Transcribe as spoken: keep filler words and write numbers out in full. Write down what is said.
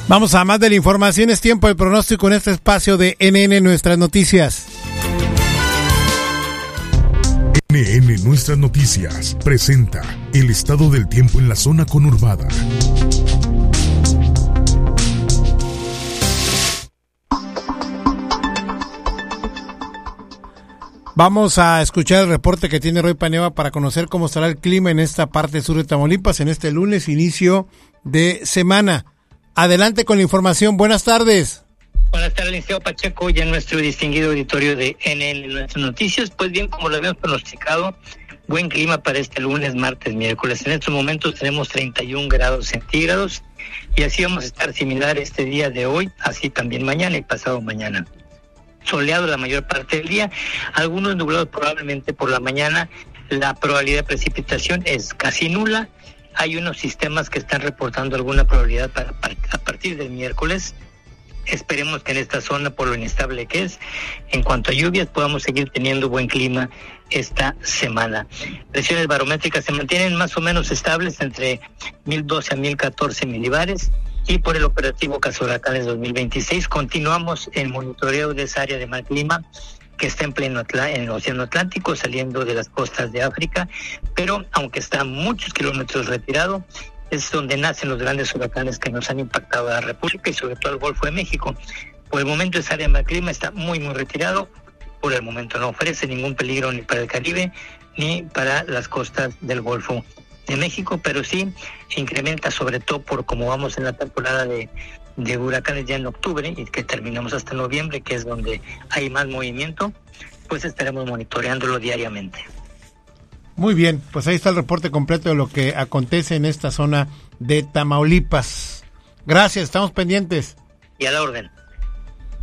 Vamos a más de la información, es tiempo de pronóstico en este espacio de N N Nuestras Noticias. N N Nuestras Noticias presenta el estado del tiempo en la zona conurbada. Vamos a escuchar el reporte que tiene Roy Paneva para conocer cómo estará el clima en esta parte sur de Tamaulipas en este lunes, inicio de semana. Adelante con la información. Buenas tardes. Buenas tardes, Liceo Pacheco, y en nuestro distinguido auditorio de N N Nuestras Noticias. Pues bien, como lo habíamos pronosticado, buen clima para este lunes, martes, miércoles. En estos momentos tenemos treinta y un grados centígrados y así vamos a estar similar este día de hoy, así también mañana y pasado mañana. Soleado la mayor parte del día, algunos nublados probablemente por la mañana. La probabilidad de precipitación es casi nula. Hay unos sistemas que están reportando alguna probabilidad para, para a partir del miércoles. Esperemos que en esta zona, por lo inestable que es, en cuanto a lluvias, podamos seguir teniendo buen clima esta semana. Presiones barométricas se mantienen más o menos estables entre mil doce a mil catorce milibares. Y por el operativo Cazahuracanes dos mil veintiséis continuamos el monitoreo de esa área de mal clima que está en pleno Atl- en el Océano Atlántico, saliendo de las costas de África, pero aunque está a muchos kilómetros retirado, es donde nacen los grandes huracanes que nos han impactado a la República y sobre todo al Golfo de México. Por el momento esa área de mal clima está muy muy retirado, por el momento no ofrece ningún peligro ni para el Caribe ni para las costas del Golfo de México, pero sí incrementa sobre todo por como vamos en la temporada de, de huracanes ya en octubre y que terminamos hasta noviembre, que es donde hay más movimiento, pues estaremos monitoreándolo diariamente. Muy bien, pues ahí está el reporte completo de lo que acontece en esta zona de Tamaulipas. Gracias, estamos pendientes. Y a la orden.